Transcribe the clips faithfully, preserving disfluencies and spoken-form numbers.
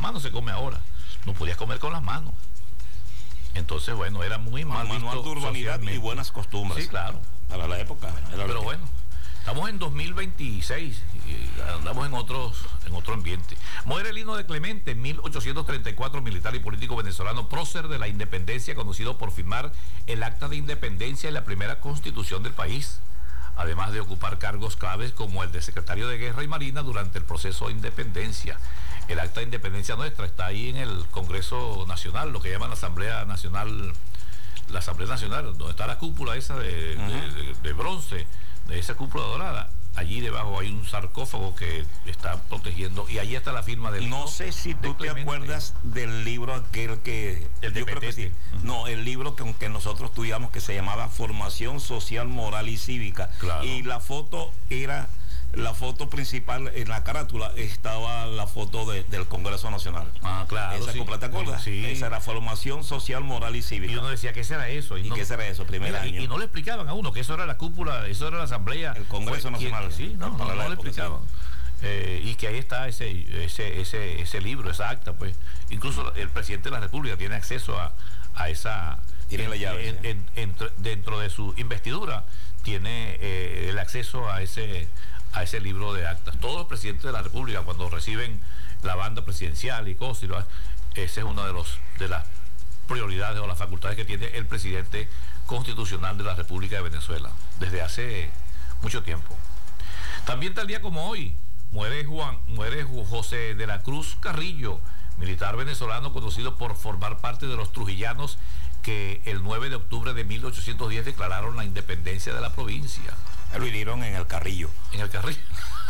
manos se come ahora. No podías comer con las manos. Entonces, bueno, era muy mal visto. Manual de urbanidad y buenas costumbres. Sí, claro. Para la época. Bueno, pero bueno, estamos en dos mil veintiséis y andamos en otros, en otro ambiente. Muere Lino de Clemente en mil ochocientos treinta y cuatro, militar y político venezolano, prócer de la independencia, conocido por firmar el acta de independencia y la primera constitución del país, además de ocupar cargos claves como el de secretario de Guerra y Marina durante el proceso de independencia. El acta de independencia nuestra está ahí en el Congreso Nacional, lo que llaman la Asamblea Nacional, la Asamblea Nacional, donde está la cúpula esa de, uh-huh. de, de, de bronce, de esa cúpula dorada. Allí debajo hay un sarcófago que está protegiendo, y allí está la firma del... No sé si tú te acuerdas del libro aquel que... El de yo creo que sí. Uh-huh. No, el libro que, que nosotros estudiamos, que se llamaba Formación Social, Moral y Cívica. Claro. Y la foto era... La foto principal, en la carátula, estaba la foto de, del Congreso Nacional. Ah, claro. Esa sí. copla, ¿te acuerdas? Sí. Esa era Formación Social, Moral y Cívica. Y uno decía, ¿qué será eso? ¿Y, ¿Y no, qué será eso? Primer mira, año. Y, y no le explicaban a uno que eso era la cúpula, eso era la Asamblea. El Congreso Nacional. Sí, no, no, no, no le explicaban. Sí. Eh, y que ahí está ese, ese, ese, ese libro, esa acta, pues. Incluso el presidente de la República tiene acceso a, a esa... Tiene la llave. En, en, en, dentro de su investidura tiene eh, el acceso a ese... a ese libro de actas. Todos los presidentes de la República, cuando reciben la banda presidencial y cosas, y lo, esa es una de, los, de las prioridades o las facultades que tiene el presidente constitucional de la República de Venezuela, desde hace mucho tiempo. También tal día como hoy, muere, Juan, muere José de la Cruz Carrillo, militar venezolano conocido por formar parte de los trujillanos que el nueve de octubre de mil ochocientos diez declararon la independencia de la provincia. Lo hirieron en el Carrillo. En el Carrillo.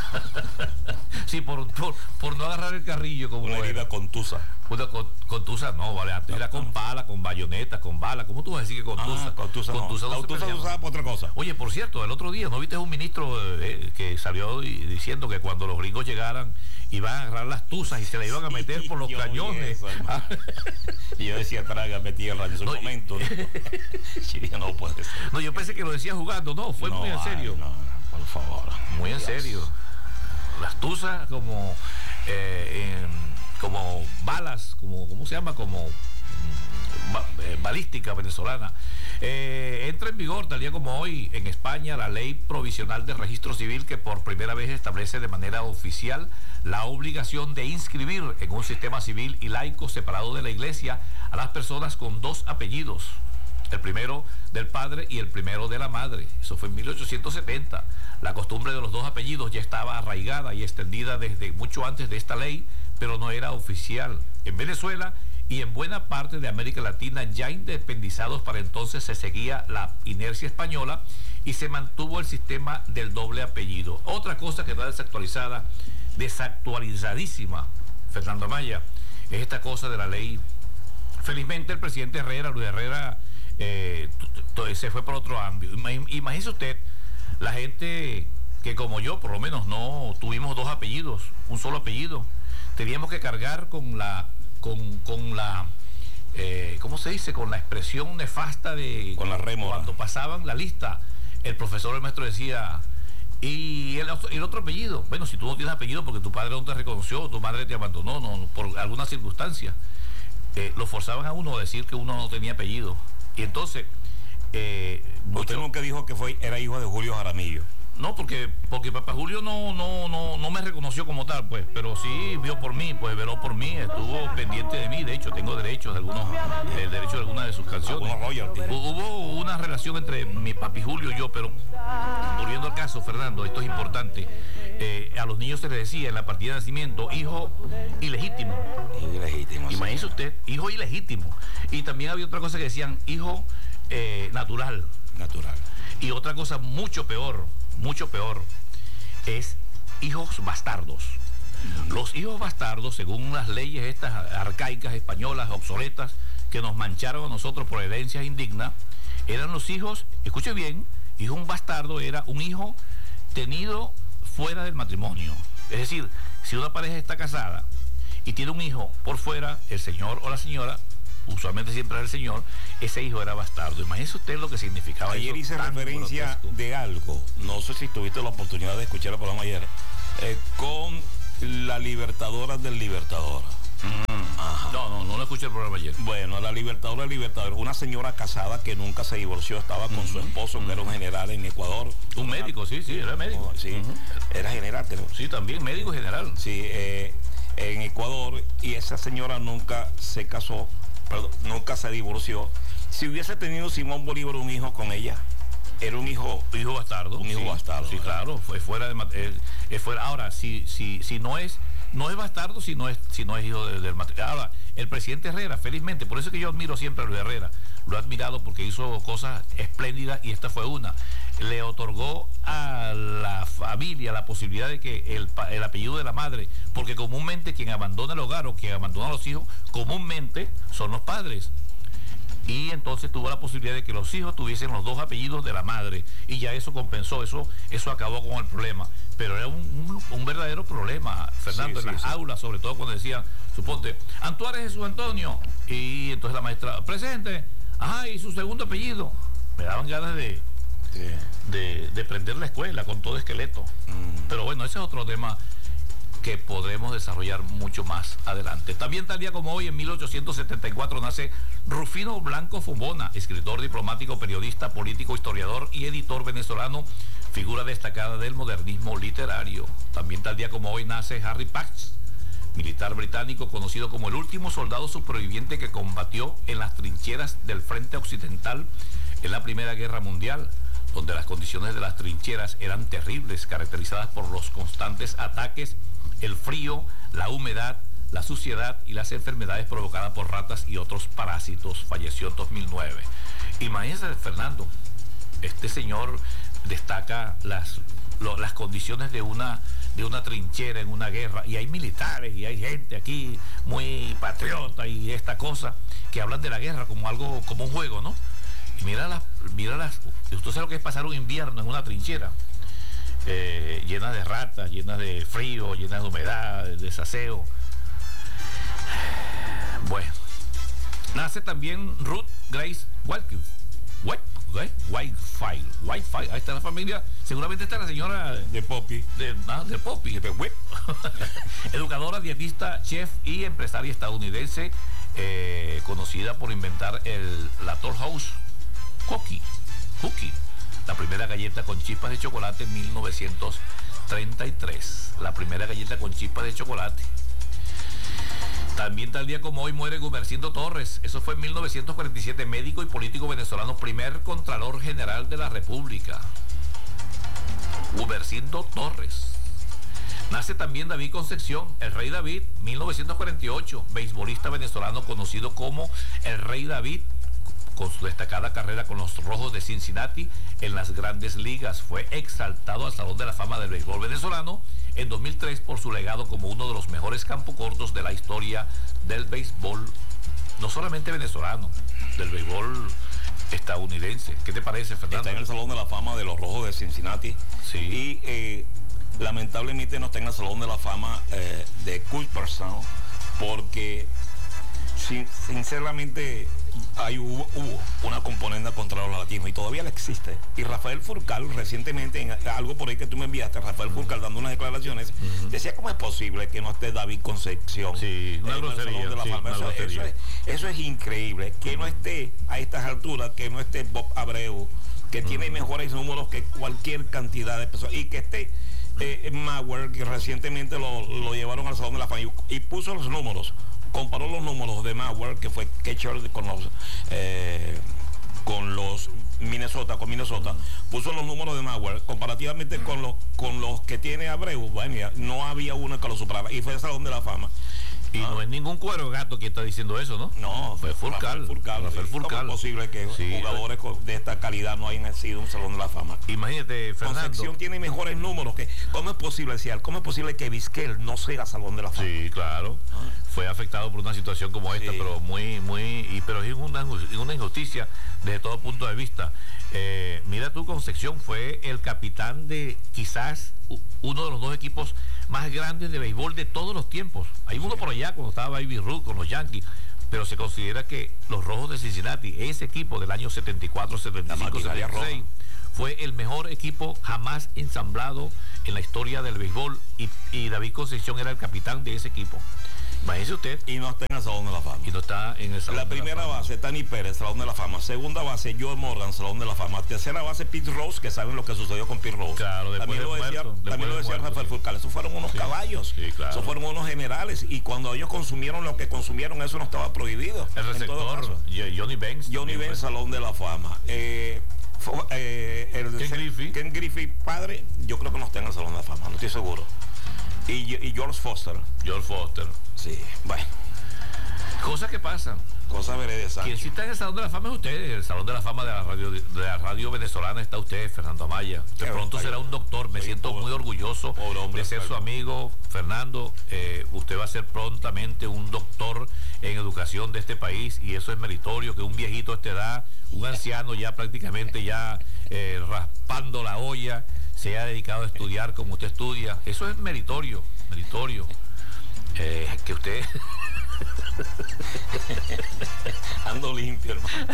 Sí, por, por, por no agarrar el carrillo como una herida contusa. Una con, contusa no, vale, antes era con pala, con bayoneta, con bala. ¿Cómo tú vas a decir que contusa? Ah, contusa, contusa no. no Contusa se usaba por otra cosa. Oye, por cierto, el otro día, ¿no viste un ministro eh, que salió y, diciendo que cuando los gringos llegaran iban a agarrar las tuzas y se le iban a meter sí, por los cañones? Eso, y yo decía, trágame tierra en ese no, momento. ¿no? No puede ser. No, yo pensé que lo decía jugando, no, fue no, muy en serio. Ay, no, por favor. Muy en Dios. serio. Las tuzas como eh, en, como balas, como ¿cómo se llama? Como ba, eh, balística venezolana. Eh, entra en vigor tal día como hoy en España la ley provisional de registro civil que por primera vez establece de manera oficial la obligación de inscribir en un sistema civil y laico separado de la Iglesia a las personas con dos apellidos. El primero del padre y el primero de la madre. Eso fue en mil ochocientos setenta. La costumbre de los dos apellidos ya estaba arraigada y extendida desde mucho antes de esta ley, pero no era oficial. En Venezuela y en buena parte de América Latina, ya independizados para entonces, se seguía la inercia española y se mantuvo el sistema del doble apellido. Otra cosa que está desactualizada, desactualizadísima, Fernando Amaya, es esta cosa de la ley. Felizmente el presidente Herrera, Luis Herrera, Eh, se fue por otro ámbito. Imagínese usted la gente que como yo por lo menos no tuvimos dos apellidos, un solo apellido, teníamos que cargar con la con, con la eh, ¿cómo se dice? Con la expresión nefasta de con la rémora. Cuando pasaban la lista, el profesor, el maestro decía, y el, el otro apellido, bueno, si tú no tienes apellido porque tu padre no te reconoció, tu madre te abandonó, no, por alguna circunstancia, eh, lo forzaban a uno a decir que uno no tenía apellido. Y entonces... Eh, Usted mucho, nunca dijo que fue, era hijo de Julio Jaramillo. No, porque porque papá Julio no no no no me reconoció como tal, pues, pero sí vio por mí, pues veló por mí, estuvo pendiente de mí. De hecho, tengo derechos de algunos, el derecho de algunas de sus canciones. Hubo una relación entre mi papi Julio y yo, pero volviendo al caso, Fernando, esto es importante. Eh, a los niños se les decía en la partida de nacimiento hijo ilegítimo. Hijo ilegítimo. Imagínese sí. usted, hijo ilegítimo. Y también había otra cosa que decían hijo eh, natural. Natural. Y otra cosa mucho peor, mucho peor, es hijos bastardos. Mm. Los hijos bastardos, según las leyes estas arcaicas, españolas, obsoletas, que nos mancharon a nosotros por herencias indignas, eran los hijos, escuche bien, hijo un bastardo era un hijo tenido fuera del matrimonio. Es decir, si una pareja está casada y tiene un hijo por fuera, el señor o la señora, usualmente siempre era el señor, ese hijo era bastardo. Imagínese usted lo que significaba. Ayer eso hice referencia grotesco. de algo, no sé si tuviste la oportunidad de escuchar el programa ayer, eh, con la Libertadora del Libertador. Mm. escuché el programa ayer. Bueno, la Libertadora Libertadora, una señora casada que nunca se divorció, estaba con uh-huh. su esposo, uh-huh. que era un general en Ecuador. Un médico, sí, sí, era médico. Sí, uh-huh. era general, creo. Sí, también médico general. Sí, eh, en Ecuador, y esa señora nunca se casó, perdón, nunca se divorció. Si hubiese tenido Simón Bolívar un hijo con ella, era un hijo hijo bastardo. Un hijo sí, bastardo. Sí, claro, fue fuera de eh, eh, fuera. Ahora, si, si, si no es, no es bastardo, si no es, si no es hijo de, del matrimonio. Ahora, el presidente Herrera, felizmente, por eso es que yo admiro siempre a Luis Herrera, lo he admirado porque hizo cosas espléndidas y esta fue una. Le otorgó a la familia la posibilidad de que el, el apellido de la madre, porque comúnmente quien abandona el hogar o quien abandona a los hijos, comúnmente son los padres. Y entonces tuvo la posibilidad de que los hijos tuviesen los dos apellidos de la madre y ya eso compensó, eso, eso acabó con el problema. Pero era un, un, un verdadero problema, Fernando, sí, en sí, las sí. aulas, sobre todo cuando decían, suponte, Antuárez Jesús Antonio, y entonces la maestra, presente, ajá, y su segundo apellido. Me daban ganas de, sí. de, de prender la escuela con todo esqueleto. Mm. Pero bueno, ese es otro tema que podremos desarrollar mucho más adelante. También tal día como hoy, en mil ochocientos setenta y cuatro, nace Rufino Blanco Fombona, escritor, diplomático, periodista, político, historiador y editor venezolano, figura destacada del modernismo literario. También tal día como hoy nace Harry Pax, militar británico conocido como el último soldado superviviente que combatió en las trincheras del frente occidental en la Primera Guerra Mundial, donde las condiciones de las trincheras eran terribles, caracterizadas por los constantes ataques, el frío, la humedad, la suciedad y las enfermedades provocadas por ratas y otros parásitos. Falleció en dos mil nueve. Imagínense, Fernando, este señor destaca las, lo, las condiciones de una, de una trinchera en una guerra, y hay militares y hay gente aquí muy patriota y esta cosa, que hablan de la guerra como algo, como un juego, ¿no? Y mira las, mira las, usted sabe lo que es pasar un invierno en una trinchera. Eh, llenas de ratas, llenas de frío, llenas de humedad, de desaseo. Bueno, nace también Ruth Grace Whitefield. Whitefield, Whitefield, ahí está la familia, seguramente está la señora de Poppy, de, ah, de Poppy, de educadora, dietista, chef y empresaria estadounidense, eh, conocida por inventar el la Toll House Cookie, Cookie. La primera galleta con chispas de chocolate en mil novecientos treinta y tres. La primera galleta con chispas de chocolate. También tal día como hoy muere Gumersindo Torres. Eso fue en mil novecientos cuarenta y siete, médico y político venezolano, primer Contralor General de la República. Gumersindo Torres. Nace también David Concepción, el Rey David, mil novecientos cuarenta y ocho, beisbolista venezolano conocido como el Rey David, con su destacada carrera con los Rojos de Cincinnati en las Grandes Ligas. Fue exaltado al Salón de la Fama del Béisbol venezolano en dos mil tres por su legado como uno de los mejores campocortos de la historia del béisbol, no solamente venezolano, del béisbol estadounidense. ¿Qué te parece, Fernando? Está en el Salón de la Fama de los Rojos de Cincinnati. Sí. Y eh, lamentablemente no está en el Salón de la Fama eh, de Culberson, porque sin, sinceramente hay, hubo, hubo una componente contra los latinos y todavía la existe. Y Rafael Furcal, recientemente, en algo por ahí que tú me enviaste, Rafael Furcal dando unas declaraciones, uh-huh. decía cómo es posible que no esté David Concepción. Sí, una grosería, de la sí, Fama. Eso, eso, es, eso es increíble. Que no esté a estas alturas, que no esté Bob Abreu, que uh-huh. tiene mejores números que cualquier cantidad de personas, y que esté eh, Mauer, que recientemente lo, lo llevaron al Salón de la Fama y, y puso los números. Comparó los números de Mauer, que fue catcher con los eh, con los Minnesota, con Minnesota, puso los números de Mauer comparativamente con los con los que tiene Abreu. Bueno, no había uno que lo superara y fue el Salón de la Fama. Y ah. no es ningún cuero gato que está diciendo eso, ¿no? No, fue Furcal. Furcal, Rafael Furcal. ¿Cómo es posible que sí. jugadores de esta calidad no hayan sido un Salón de la Fama? Imagínate, Fernando. Concepción tiene mejores números que. ¿Cómo es posible, decía, ¿cómo es posible que Vizquel no sea Salón de la Fama? Sí, claro. Ah. Fue afectado por una situación como esta, sí. pero muy, muy, y, pero es una, una injusticia desde todo punto de vista. Eh, mira tú, Concepción fue el capitán de quizás uno de los dos equipos más grandes de béisbol de todos los tiempos. Hay uno por allá cuando estaba Baby Ruth con los Yankees, pero se considera que los Rojos de Cincinnati, ese equipo del año setenta y cuatro, setenta y cinco, setenta y seis, fue el mejor equipo jamás ensamblado en la historia del béisbol, y, y David Concepción era el capitán de ese equipo. Imagínese usted. Y no está en el Salón de la Fama. Y no está en el Salón La de primera la Fama. base, Tani Pérez, Salón de la Fama. Segunda base, Joe Morgan, Salón de la Fama. Tercera base, Pete Rose, que saben lo que sucedió con Pete Rose. Claro, después también de lo decía, muerto, también después lo de decía muerto, Rafael sí. Furcal. Esos fueron unos Sí, caballos. sí, claro. Esos fueron unos generales. Y cuando ellos consumieron lo que consumieron, eso no estaba prohibido. El En todo receptor, caso. Johnny Benz. Johnny también Benz, fue. Salón de la Fama. Eh, fue, eh, el Ken Griffey. Ken Griffey, padre, yo creo que no está en el Salón de la Fama, no estoy seguro. Y, y George Foster. George Foster. Sí, bueno, Cosas que pasan. cosa veré de Quien sí está en el Salón de la Fama es usted. En el Salón de la Fama de la radio, de la radio venezolana está usted, Fernando Amaya. De Qué pronto bueno, será un doctor. Me sí, siento pobre- muy orgulloso pobre hombre, de ser su Fernando. amigo, Fernando. Eh, usted va a ser prontamente un doctor en educación de este país y eso es meritorio, que un viejito a esta edad, un anciano ya prácticamente ya eh, raspando la olla, se haya dedicado a estudiar como usted estudia. Eso es meritorio, meritorio. Eh, que usted... Ando limpio, hermano.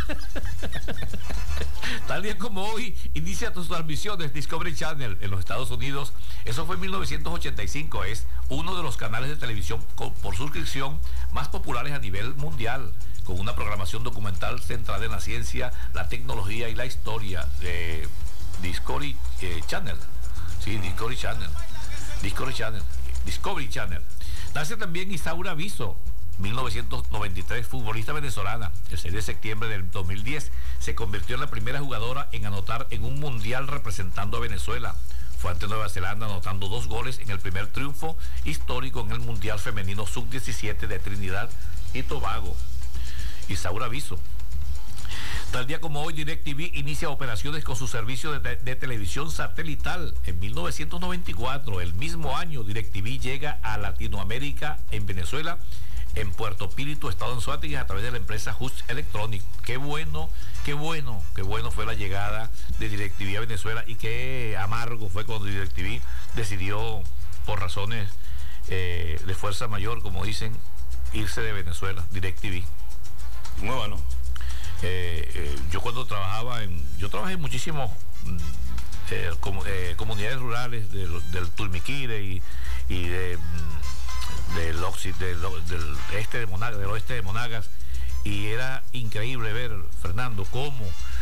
Tal día como hoy, inicia tus transmisiones Discovery Channel en los Estados Unidos. Eso fue en mil novecientos ochenta y cinco. Es uno de los canales de televisión con, por suscripción más populares a nivel mundial, con una programación documental centrada en la ciencia, la tecnología y la historia de Discovery eh, Channel. Sí, Discovery Channel. Discovery Channel. Discovery Channel. Nace también Isaura Viso, mil novecientos noventa y tres, futbolista venezolana. El seis de septiembre del dos mil diez se convirtió en la primera jugadora en anotar en un mundial representando a Venezuela. Fue ante Nueva Zelanda anotando dos goles en el primer triunfo histórico en el Mundial Femenino sub diecisiete de Trinidad y Tobago. Isaura Viso. Tal día como hoy, DirecTV inicia operaciones con su servicio de, de televisión satelital. En mil novecientos noventa y cuatro, el mismo año, DirecTV llega a Latinoamérica en Venezuela, en Puerto Píritu, estado en Anzoátegui, a través de la empresa Hutch Electronic. Qué bueno, qué bueno, qué bueno fue la llegada de DirecTV a Venezuela y qué amargo fue cuando DirecTV decidió, por razones eh, de fuerza mayor, como dicen, irse de Venezuela. DirecTV. Muy bueno. Eh, eh, yo cuando trabajaba en, yo trabajé en muchísimos mm, eh, com, eh, comunidades rurales del, del Tulmiquire y, y de, mm, del, oxi, del, del este de Monagas, del oeste de Monagas, y era increíble ver, Fernando, cómo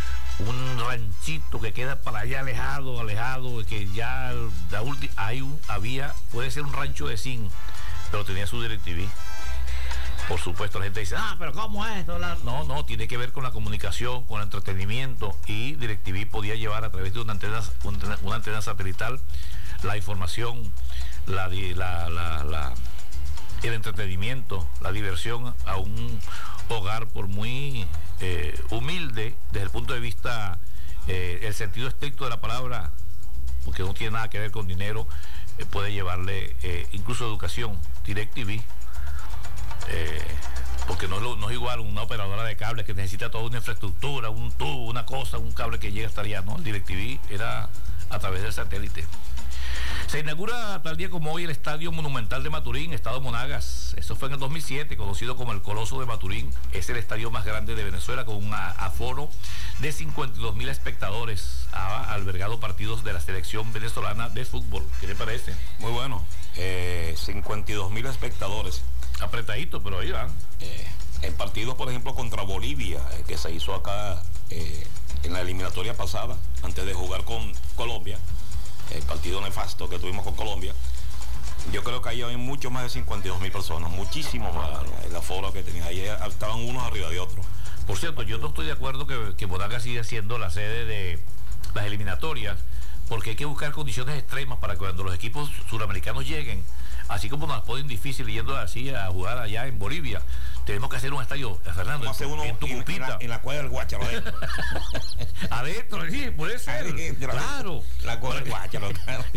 un ranchito que queda para allá alejado, alejado, que ya la ulti, hay un, había, puede ser un rancho de zinc, pero tenía su DirecTV. Por supuesto, la gente dice, ah, pero ¿cómo es esto? No, no, tiene que ver con la comunicación, con el entretenimiento, y DirecTV podía llevar a través de una antena, una, una antena satelital la información, la, la, la, la, el entretenimiento, la diversión a un hogar por muy eh, humilde desde el punto de vista, eh, el sentido estricto de la palabra, porque no tiene nada que ver con dinero, eh, puede llevarle eh, incluso educación. DirecTV. Eh, porque no es, lo, no es igual una operadora de cables que necesita toda una infraestructura, un tubo, una cosa, un cable que llega hasta allá, ¿no? El DirecTV era a través del satélite. Se inaugura tal día como hoy el Estadio Monumental de Maturín, Estado Monagas. Eso fue en el dos mil siete, conocido como el Coloso de Maturín. Es el estadio más grande de Venezuela, con un aforo de cincuenta y dos mil espectadores. Ha albergado partidos de la selección venezolana de fútbol. ¿Qué le parece? Muy bueno. Eh, cincuenta y dos mil espectadores. Apretadito, pero ahí van. Eh, en partidos, por ejemplo, contra Bolivia, eh, que se hizo acá eh, en la eliminatoria pasada, antes de jugar con Colombia, el partido nefasto que tuvimos con Colombia, yo creo que ahí hay mucho más de cincuenta y dos mil personas, muchísimo más. Claro. El aforo que tenía, ahí estaban unos arriba de otros. Por cierto, yo no estoy de acuerdo que, que Monagas siga siendo la sede de las eliminatorias, porque hay que buscar condiciones extremas para que cuando los equipos suramericanos lleguen, así como nos ponen difícil yendo así a jugar allá en Bolivia, tenemos que hacer un estadio, Fernando, en, uno en Tucupita. En, en, la, en la cueva del Guácharo, adentro. Adentro, sí, puede ser. Adentro, claro. La cueva del Guácharo.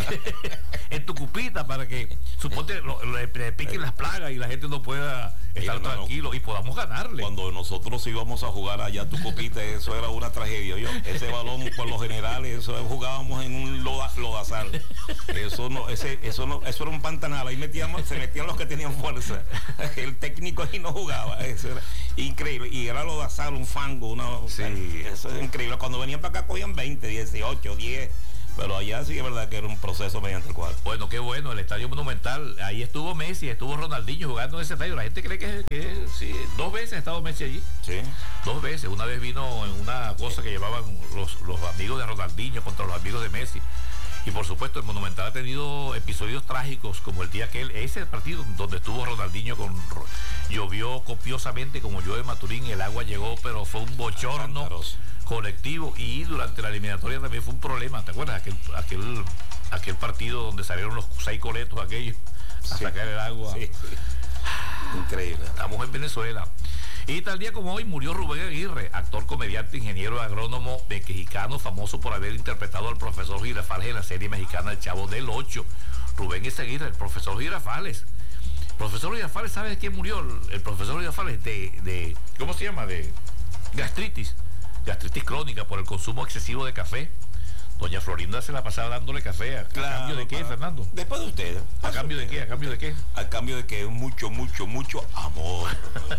En Tucupita, para que, suponte, lo, lo, le piquen las plagas y la gente no pueda estar sí, tranquilo y podamos ganarle. Cuando nosotros íbamos a jugar allá a Tucupita, eso era una tragedia. Yo, ese balón, por lo general, eso jugábamos en un loda, lodazal. Eso no, ese, eso no, eso era un pantanal. Ahí metíamos, se metían los que tenían fuerza. El técnico ahí no jugaba. Eso era increíble. Y era lodazal, un fango, una, sí. Eso es increíble. Cuando venían para acá cogían veinte, dieciocho, diez. Pero allá sí es verdad que era un proceso mediante el cual. Bueno, qué bueno, el Estadio Monumental, ahí estuvo Messi, estuvo Ronaldinho jugando en ese estadio. La gente cree que, que sí, dos veces ha estado Messi allí. Sí. Dos veces. Una vez vino en una cosa que llevaban los, los amigos de Ronaldinho contra los amigos de Messi. Y por supuesto el Monumental ha tenido episodios trágicos como el día aquel, ese partido donde estuvo Ronaldinho con llovió copiosamente como llueve en Maturín, el agua llegó, pero fue un bochorno colectivo, y durante la eliminatoria también fue un problema. ¿Te acuerdas? Aquel, aquel, aquel partido donde salieron los seis coletos aquellos a sí. sacar el agua. Sí. Increíble. Estamos en Venezuela. Y tal día como hoy murió Rubén Aguirre, actor, comediante, ingeniero agrónomo mexicano, famoso por haber interpretado al profesor Girafales en la serie mexicana El Chavo del Ocho. Rubén S. Aguirre, el profesor Girafales. Profesor Girafales, ¿sabes de quién murió? El profesor Girafales de, de, ¿cómo se llama? De gastritis. Gastritis crónica por el consumo excesivo de café. Doña Florinda se la pasaba dándole café. ¿A, claro, ¿a cambio de qué, para, Fernando? Después de ustedes. ¿A cambio de qué? ¿A cambio de qué? A cambio de que mucho, mucho, mucho amor.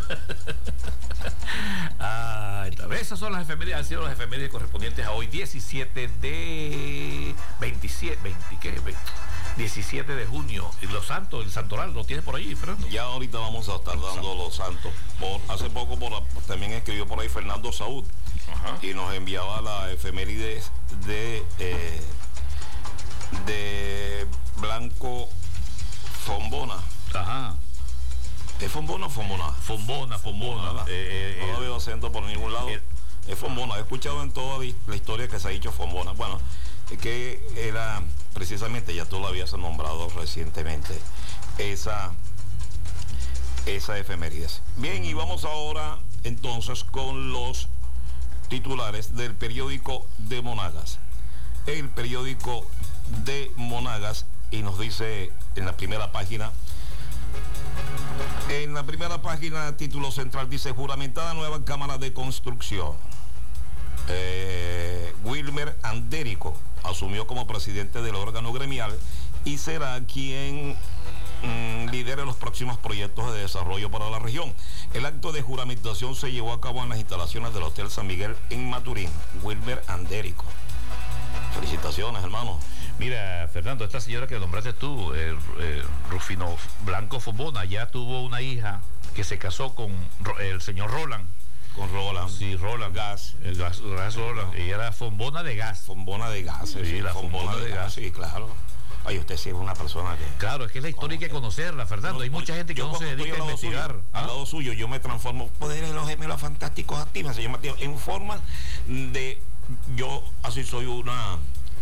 Ah, esas son las efemérides, han sido las efemérides correspondientes a hoy, diecisiete de... veintisiete, veinte, ¿qué? veinte, diecisiete de junio. Y los santos, el santoral, ¿lo tienes por ahí, Fernando? Ya ahorita vamos a estar dando los santos. Por, hace poco por, también escribió por ahí Fernando Saúd. Ajá. Y nos enviaba la efemérides de eh, de Blanco Fombona. Ajá. ¿Es Fombona o Fombona? Fombona, Fombona. Fombona. Eh, eh, no lo veo acento por ningún lado. Eh, es Fombona. He escuchado en toda la historia que se ha dicho Fombona. Bueno, que era precisamente, ya tú lo habías nombrado recientemente, esa, esa efemérides. Bien, y vamos ahora entonces con los titulares del periódico de Monagas. El periódico de Monagas, y nos dice en la primera página, en la primera página, título central, dice: juramentada nueva Cámara de Construcción. Eh, Wilmer Andérico asumió como presidente del órgano gremial y será quien mmm, lidere los próximos proyectos de desarrollo para la región. El acto de juramentación se llevó a cabo en las instalaciones del Hotel San Miguel en Maturín. Wilmer Andérico. Felicitaciones, hermano. Mira, Fernando, esta señora que nombraste tú, eh, eh, Rufino Blanco Fombona, ya tuvo una hija que se casó con el señor Roland. Con Roland. Sí, Roland. Gas. El gas, gas Roland. Ella era Fombona de gas. Fombona de gas. Sí, sí, la Fombona, Fombona de, de gas. gas. Sí, claro. Ay, usted sí es una persona que... Claro, es que la historia hay que conocerla, Fernando. No, hay mucha gente que no se dedica a investigar. Suyo, ¿ah? Al lado suyo, yo me transformo. Poderes de los gemelos fantásticos activos, se llama, en forma de... Yo así soy una...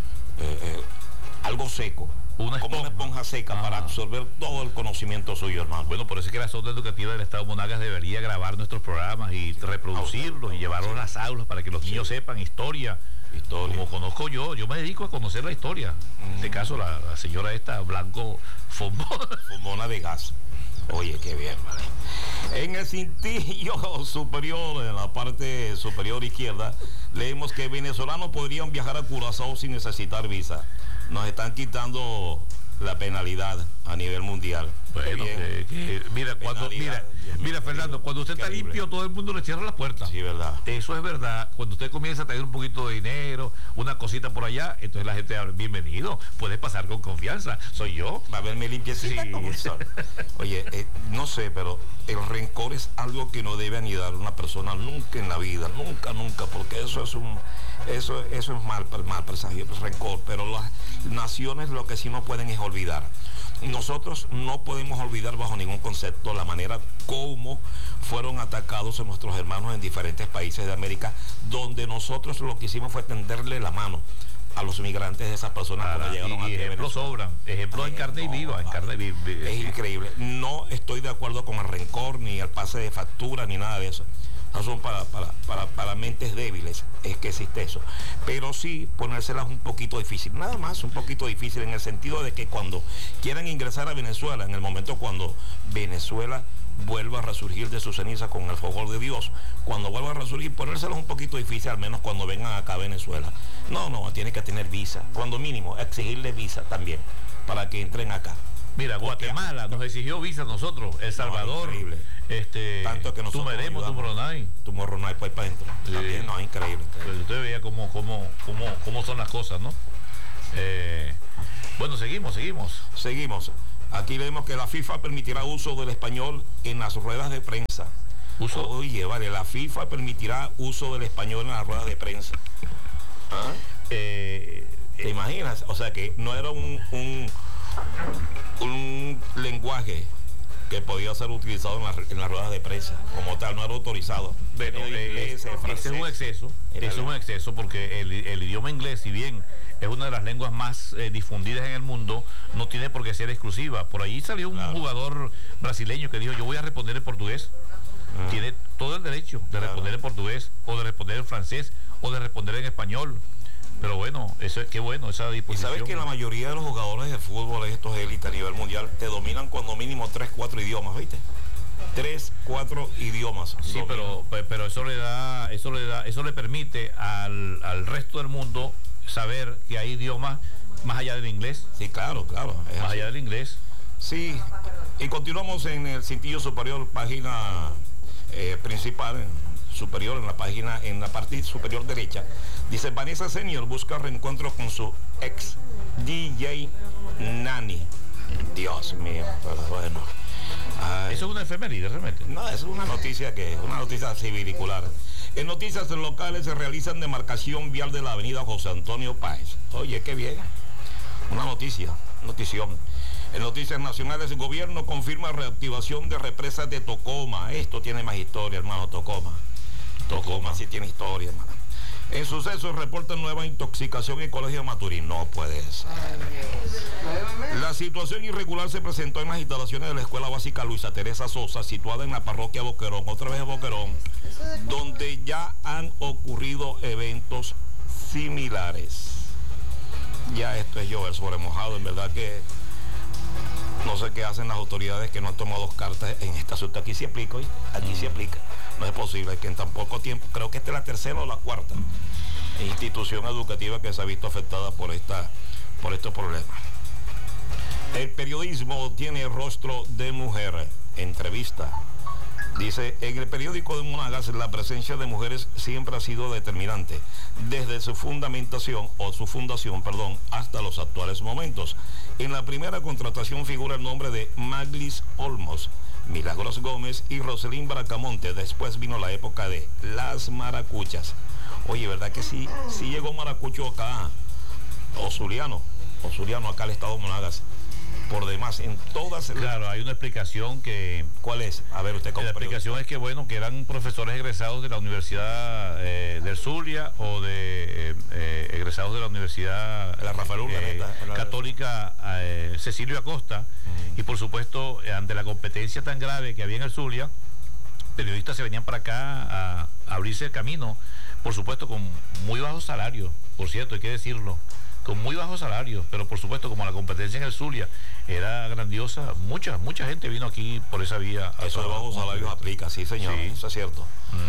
Eh, eh, algo seco. Una como una esponja seca. Ajá. Para absorber todo el conocimiento suyo, hermano. Bueno, por eso es que la Sonda Educativa del Estado Monagas debería grabar nuestros programas y reproducirlos y llevarlos sí. a las aulas para que los niños sí. sepan historia. Historia. Como conozco yo, yo me dedico a conocer la historia. Mm. En este caso, la, la señora esta, Blanco Fombona. Fombona de gas. Oye, qué bien, vale. En el cintillo superior, en la parte superior izquierda, leemos que venezolanos podrían viajar a Curazao sin necesitar visa. Nos están quitando la penalidad a nivel mundial. Bueno, que, que, mira, cuando, mira, mira, Fernando, cuando usted está limpio, todo el mundo le cierra las puertas. Sí, verdad. Eso es verdad. Cuando usted comienza a tener un poquito de dinero, una cosita por allá, entonces la gente habla, bienvenido, puedes pasar con confianza. Soy yo. Va a verme limpiecita sí. como el sol. Oye, eh, no sé, pero el rencor es algo que no debe anidar una persona nunca en la vida, nunca, nunca, porque eso es un, eso, eso es mal, mal presagio, pues, rencor. Pero las naciones lo que sí no pueden es olvidar. Nosotros no podemos olvidar bajo ningún concepto la manera como fueron atacados a nuestros hermanos en diferentes países de América, donde nosotros lo que hicimos fue tenderle la mano a los migrantes de esas personas ah, cuando llegaron a ejemplos sobran, ejemplos en carne y viva, en carne viva. Es increíble. No estoy de acuerdo con el rencor, ni el pase de factura, ni nada de eso. No son para, para, para, para mentes débiles, es que existe eso. Pero sí ponérselas un poquito difícil, nada más un poquito difícil, en el sentido de que cuando quieran ingresar a Venezuela, en el momento cuando Venezuela vuelva a resurgir de su ceniza con el favor de Dios, cuando vuelva a resurgir, ponérselas un poquito difícil, al menos cuando vengan acá a Venezuela. No, no, tiene que tener visa, cuando mínimo, exigirle visa también, para que entren acá. Mira, Guatemala nos exigió visa a nosotros, El Salvador, no, este, tanto que nosotros Tumeremo, Tumuronay. Tumuronay, pues para adentro. Sí. También, no, increíble. increíble. Usted veía cómo, cómo, cómo, cómo son las cosas, ¿no? Eh, bueno, seguimos, seguimos. Seguimos. Aquí leemos que la FIFA permitirá uso del español en las ruedas de prensa. Uso. Oye, vale, la FIFA permitirá uso del español en las ruedas de prensa. ¿Ah? Eh, ¿Te imaginas? O sea que no era un, un, un lenguaje que podía ser utilizado en, la, en las ruedas de prensa, como tal, no era autorizado. Bueno, eh, inglés, ese francés, es un exceso, ese es un exceso porque el, el idioma inglés, si bien es una de las lenguas más eh, difundidas en el mundo, no tiene por qué ser exclusiva. Por ahí salió un claro. jugador brasileño que dijo, yo voy a responder en portugués. Uh-huh. Tiene todo el derecho de claro. responder en portugués, o de responder en francés, o de responder en español. Pero bueno, eso es qué bueno, esa disposición. Y sabes que la mayoría de los jugadores de fútbol, estos élites a nivel mundial, te dominan cuando mínimo tres, cuatro idiomas, ¿viste? Tres, cuatro idiomas. Sí, pero, pero eso le da, eso le da, eso le permite al, al resto del mundo saber que hay idiomas más allá del inglés. Sí, claro, claro. Más así. allá del inglés. Sí, y continuamos en el cintillo superior, página eh, principal, superior, en la página, en la parte superior derecha. Dice, Vanessa Senior busca reencuentro con su ex D J Nani. Dios mío, pero bueno. Ay. Eso es una efeméride, realmente. No, es una noticia que, una noticia civilicular. En noticias locales se realizan demarcación vial de la avenida José Antonio Páez. Oye, qué bien. Una noticia, notición. En noticias nacionales, el gobierno confirma reactivación de represas de Tocoma. Esto tiene más historia, hermano, Tocoma. Tocoma sí tiene historia, hermano. En sucesos reportan nueva intoxicación en Colegio Maturín. No puede ser. La situación irregular se presentó en las instalaciones de la Escuela Básica Luisa Teresa Sosa, situada en la parroquia Boquerón, otra vez Boquerón, donde ya han ocurrido eventos similares. Ya esto es llover sobre mojado, en verdad que no sé qué hacen las autoridades que no han tomado cartas en este asunto. Aquí se aplica, ¿oí? Aquí mm. se aplica. No es posible que en tan poco tiempo, creo que esta es la tercera o la cuarta institución educativa que se ha visto afectada por, esta, por estos problemas. El periodismo tiene rostro de mujer. Entrevista. Dice, en el periódico de Monagas la presencia de mujeres siempre ha sido determinante, desde su fundamentación, o su fundación, perdón, hasta los actuales momentos. En la primera contratación figura el nombre de Maglis Olmos, Milagros Gómez y Roselín Bracamonte. Después vino la época de las maracuchas. Oye, ¿verdad que sí, sí llegó maracucho acá? O Zuliano, o Zuliano acá al estado de Monagas. Por demás, en todas... Claro, hay una explicación que... ¿Cuál es? A ver, usted... La explicación es que, bueno, que eran profesores egresados de la Universidad eh, del Zulia o de eh, eh, egresados de la Universidad la Rafael Urdaneta, eh, Católica eh, Cecilio Acosta. Uh-huh. Y, por supuesto, ante la competencia tan grave que había en el Zulia, periodistas se venían para acá a, a abrirse el camino, por supuesto, con muy bajos salarios, por cierto, hay que decirlo. Con muy bajos salarios, pero por supuesto como la competencia en el Zulia era grandiosa, mucha, mucha gente vino aquí por esa vía. Eso de bajos salarios aplica, sí señor, sí. Eso es cierto.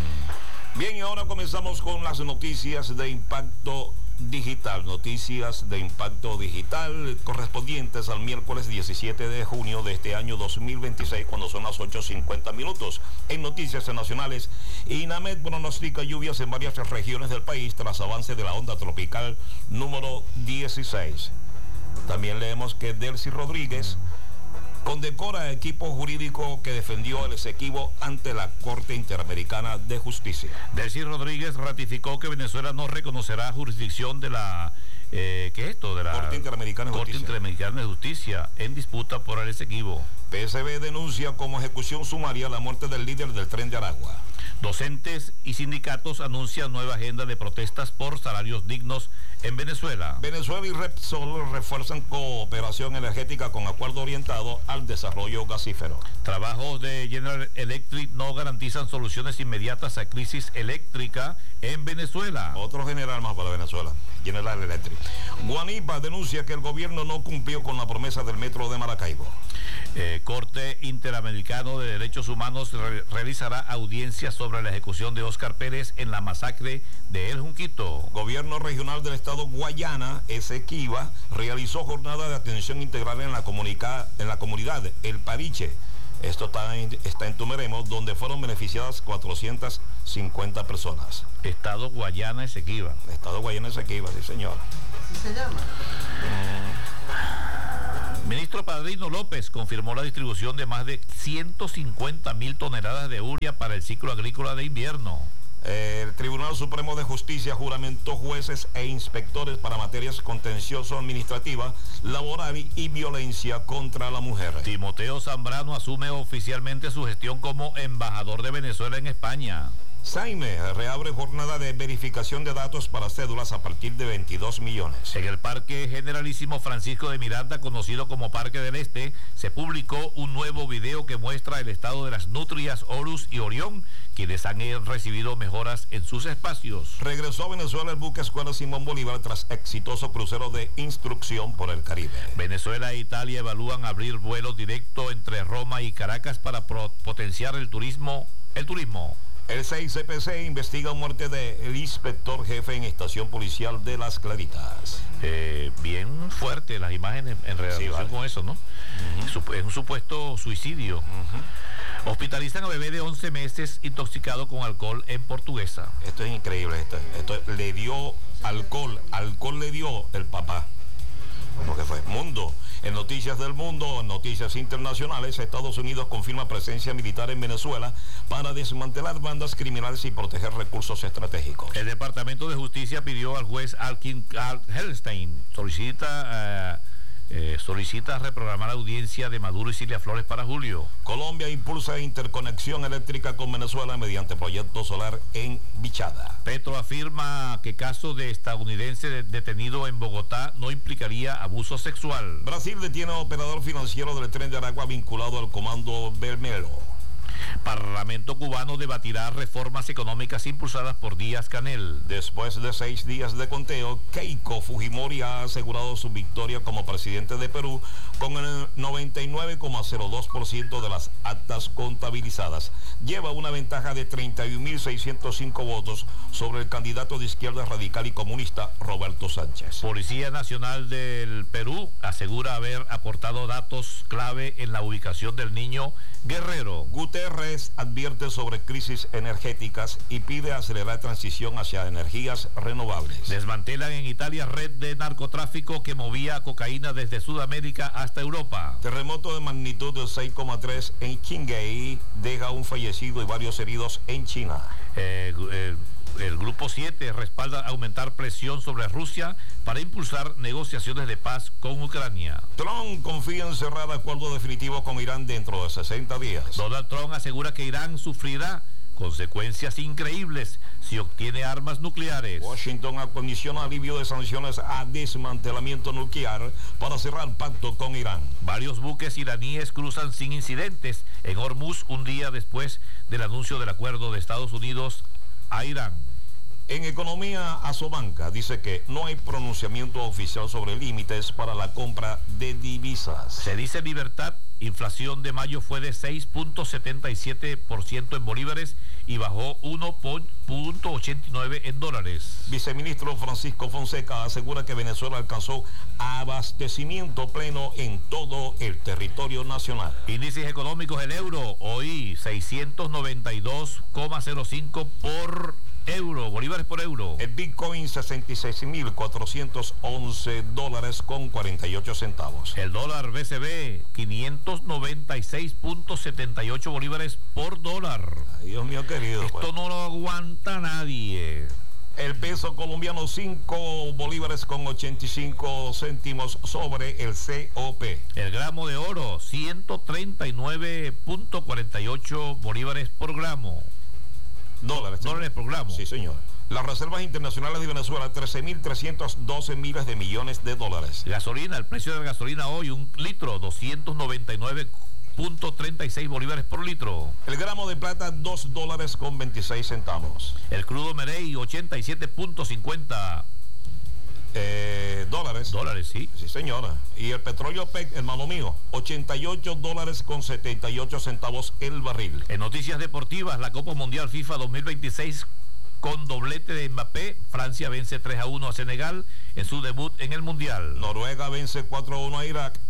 Mm. Bien, y ahora comenzamos con las noticias de impacto digital, noticias de impacto digital correspondientes al miércoles diecisiete de junio de este año dos mil veintiséis, cuando son las ocho cincuenta minutos. En noticias nacionales, INAMED pronostica lluvias en varias regiones del país tras avance de la onda tropical número dieciséis. También leemos que Delcy Rodríguez condecora equipo jurídico que defendió el Esequibo ante la Corte Interamericana de Justicia. Delcy Rodríguez ratificó que Venezuela no reconocerá jurisdicción de la eh, ¿qué es esto? De la Corte Interamericana de Corte Justicia. Interamericana de Justicia en disputa por el Esequibo. P S B denuncia como ejecución sumaria la muerte del líder del Tren de Aragua. Docentes y sindicatos anuncian nueva agenda de protestas por salarios dignos en Venezuela. Venezuela y Repsol refuerzan cooperación energética con acuerdo orientado al desarrollo gasífero. Trabajos de General Electric no garantizan soluciones inmediatas a crisis eléctrica en Venezuela. Otro general más para Venezuela, General Electric. Guanipa denuncia que el gobierno no cumplió con la promesa del metro de Maracaibo. Eh, Corte Interamericano de Derechos Humanos re realizará audiencia sobre la ejecución de Óscar Pérez en la masacre de El Junquito. Gobierno regional del estado Guayana, Esequiba, realizó jornada de atención integral en la, en la comunidad El Pariche, Esto está en, está en Tumeremo, donde fueron beneficiadas cuatrocientas cincuenta personas. Estado Guayana Esequiba. Estado Guayana Esequiba, sí señor. ¿Así se llama? Mm. Ministro Padrino López confirmó la distribución de más de ciento cincuenta mil toneladas de urea para el ciclo agrícola de invierno. El Tribunal Supremo de Justicia juramentó jueces e inspectores para materias contencioso-administrativa, laboral y violencia contra la mujer. Timoteo Zambrano asume oficialmente su gestión como embajador de Venezuela en España. Saime reabre jornada de verificación de datos para cédulas a partir de veintidós millones. En el Parque Generalísimo Francisco de Miranda, conocido como Parque del Este, se publicó un nuevo video que muestra el estado de las nutrias Horus y Orión, quienes han recibido mejoras en sus espacios. Regresó a Venezuela el buque Escuela Simón Bolívar tras exitoso crucero de instrucción por el Caribe. Venezuela e Italia evalúan abrir vuelos directos entre Roma y Caracas para potenciar el turismo. El turismo. El seis C P C investiga muerte del inspector jefe en estación policial de Las Claritas. Eh, bien fuerte las imágenes en relación sí, vale. con eso, ¿no? Uh-huh. Es un supuesto suicidio. Uh-huh. Hospitalizan a bebé de once meses intoxicado con alcohol en Portuguesa. Esto es increíble. Esto, esto le dio alcohol. Alcohol le dio el papá. ¿Cómo que fue? Mundo. En noticias del mundo, en noticias internacionales, Estados Unidos confirma presencia militar en Venezuela para desmantelar bandas criminales y proteger recursos estratégicos. El Departamento de Justicia pidió al juez Alkin Helstein, solicita... Uh, Eh, solicita reprogramar la audiencia de Maduro y Cilia Flores para julio. Colombia impulsa interconexión eléctrica con Venezuela mediante proyecto solar en Bichada. Petro afirma que caso de estadounidense de detenido en Bogotá no implicaría abuso sexual. Brasil detiene a operador financiero del Tren de Aragua vinculado al Comando Bermelo. Parlamento cubano debatirá reformas económicas impulsadas por Díaz-Canel. Después de seis días de conteo, Keiko Fujimori ha asegurado su victoria como presidente de Perú con el noventa y nueve coma cero dos por ciento de las actas contabilizadas. Lleva una ventaja de treinta y un mil seiscientos cinco votos sobre el candidato de izquierda radical y comunista Roberto Sánchez. Policía Nacional del Perú asegura haber aportado datos clave en la ubicación del niño Guerrero. Guterres advierte sobre crisis energéticas y pide acelerar transición hacia energías renovables. Desmantelan en Italia red de narcotráfico que movía cocaína desde Sudamérica hasta Europa. Terremoto de magnitud de seis coma tres en Qinghai deja un fallecido y varios heridos en China. Eh, eh, el Grupo siete respalda aumentar presión sobre Rusia para impulsar negociaciones de paz con Ucrania. Trump confía en cerrar acuerdo definitivo con Irán dentro de sesenta días. Donald Trump asegura que Irán sufrirá consecuencias increíbles si obtiene armas nucleares. Washington acondiciona alivio de sanciones a desmantelamiento nuclear para cerrar pacto con Irán. Varios buques iraníes cruzan sin incidentes en Hormuz un día después del anuncio del acuerdo de Estados Unidos a Irán. En economía, Asobanca dice que no hay pronunciamiento oficial sobre límites para la compra de divisas. Se dice Libertad, inflación de mayo fue de seis punto setenta y siete por ciento en bolívares y bajó uno punto ochenta y nueve en dólares. Viceministro Francisco Fonseca asegura que Venezuela alcanzó abastecimiento pleno en todo el territorio nacional. Índices económicos, el euro, hoy seiscientos noventa y dos coma cero cinco por euro, bolívares por euro. El Bitcoin sesenta y seis mil cuatrocientos once dólares con cuarenta y ocho centavos. El dólar B C B quinientos noventa y seis punto setenta y ocho bolívares por dólar. Ay, Dios mío querido. Esto pues no lo aguanta nadie. El peso colombiano cinco bolívares con ochenta y cinco céntimos sobre el C O P. El gramo de oro ciento treinta y nueve punto cuarenta y ocho bolívares por gramo. Dólares. Dólares por gramo. Sí, señor. Las reservas internacionales de Venezuela, trece mil trescientos doce miles de millones de dólares. Gasolina, el precio de la gasolina hoy, un litro, doscientos noventa y nueve punto treinta y seis bolívares por litro. El gramo de plata, dos dólares con veintiséis centavos. El crudo Merey, ochenta y siete punto cincuenta Eh, dólares. Dólares, sí. Sí, señora. Y el petróleo P E C, hermano mío, ochenta y ocho dólares con setenta y ocho centavos el barril. En noticias deportivas, la Copa Mundial FIFA dos mil veintiséis con doblete de Mbappé. Francia vence tres a uno a Senegal en su debut en el Mundial. Noruega vence cuatro a uno a Irak.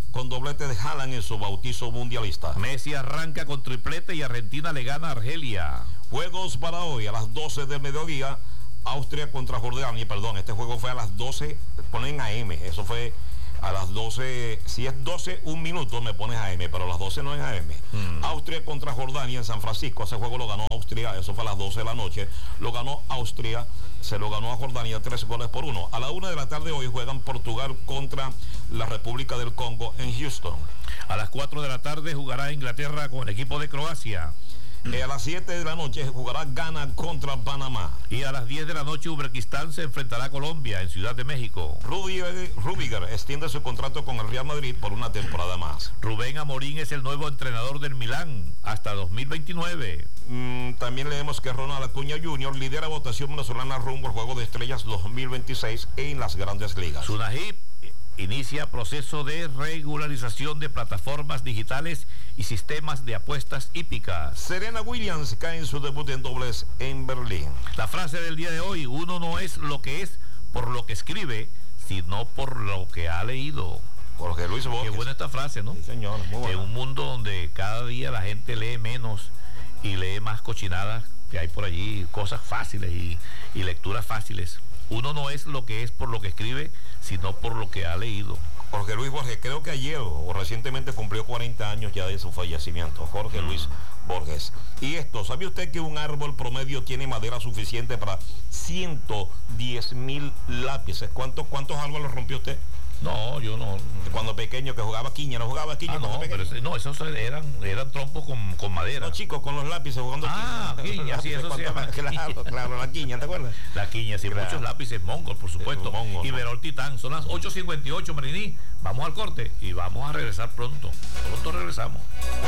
con doblete de Haaland en su bautizo mundialista. Messi arranca con triplete y Argentina le gana a Argelia. Juegos para hoy a las doce del mediodía. Austria contra Jordania, perdón, este juego fue a las doce, ponen A M, eso fue a las doce, si es doce, un minuto me pones A M, pero a las doce no es A M. Mm. Austria contra Jordania en San Francisco, ese juego lo ganó Austria, eso fue a las doce de la noche, lo ganó Austria, se lo ganó a Jordania tres goles por uno. A la una de la tarde hoy juegan Portugal contra la República del Congo en Houston. A las cuatro de la tarde jugará Inglaterra con el equipo de Croacia. Eh, a las siete de la noche jugará Ghana contra Panamá. Y a las diez de la noche Uzbekistán se enfrentará a Colombia en Ciudad de México. Rudiger, Rudiger extiende su contrato con el Real Madrid por una temporada más. Rubén Amorín es el nuevo entrenador del Milán hasta dos mil veintinueve. Mm, también leemos que Ronald Acuña junior lidera votación venezolana rumbo al Juego de Estrellas dos mil veintiséis en las Grandes Ligas. Sunajib inicia proceso de regularización de plataformas digitales y sistemas de apuestas hípicas. Serena Williams cae en su debut en dobles en Berlín. La frase del día de hoy: uno no es lo que es por lo que escribe, sino por lo que ha leído. Jorge Luis Borges. Qué buena esta frase, ¿no? Sí, señor, muy buena. En un mundo donde cada día la gente lee menos y lee más cochinadas, que hay por allí cosas fáciles y, y lecturas fáciles. Uno no es lo que es por lo que escribe, sino por lo que ha leído. Jorge Luis Borges, creo que ayer o recientemente cumplió cuarenta años ya de su fallecimiento. Jorge mm. Luis Borges. Y esto, ¿sabe usted que un árbol promedio tiene madera suficiente para ciento diez mil lápices? ¿Cuántos, cuántos árboles rompió usted? No, yo no. Cuando pequeño, que jugaba quiña, no jugaba quiña. Ah, no, pero ese, no, esos eran, eran trompos con, con madera. No, chicos, con los lápices jugando ah, quiña. Ah, quiña, sí, eso se llama. Claro, claro, la quiña, ¿te acuerdas? La quiña, sí, claro. Muchos lápices Mongol, por supuesto. Mongol, y Verol Titán. Son las ocho cincuenta y ocho, Mariní. Vamos al corte y vamos a regresar pronto. Pronto regresamos.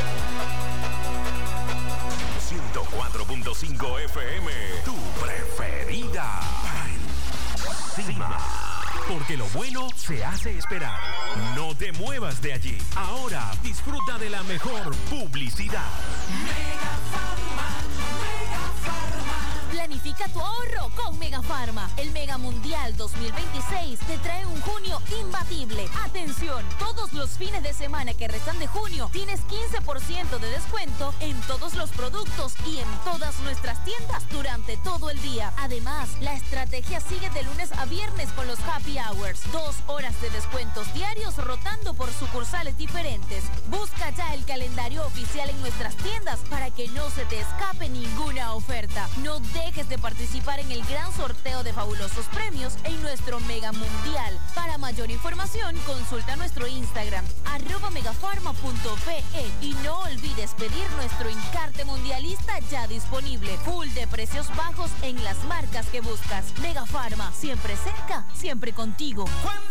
ciento cuatro punto cinco F M, tu preferida. Encima. Porque lo bueno se hace esperar. No te muevas de allí. Ahora disfruta de la mejor publicidad. Mega Pharma, Mega Pharma. Planifica tu ahorro con Mega Pharma. El Mega Mundial dos mil veintiséis te trae un junio imbatible. Atención, todos los fines de semana que restan de junio tienes quince por ciento de descuento en todos los productos y en todas nuestras tiendas durante todo el día. Además, la estrategia sigue de lunes a viernes con los Happy Hours. Dos horas de descuentos diarios rotando por sucursales diferentes. Busca ya el calendario oficial en nuestras tiendas para que no se te escape ninguna oferta. No dejes de participar en el gran sorteo de fabulosos premios en nuestro Mega Mundial. Para mayor información, consulta nuestro Instagram, arroba megafarma punto pe y no olvides pedir nuestro encarte mundialista ya disponible. Full de precios bajos en las marcas que buscas. Mega Pharma, siempre cerca, siempre contigo.